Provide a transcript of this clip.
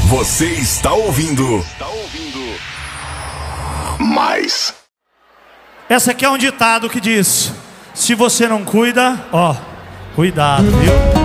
Você está ouvindo. Mais. Essa aqui é um ditado que diz: se você não cuida, ó, cuidado, viu?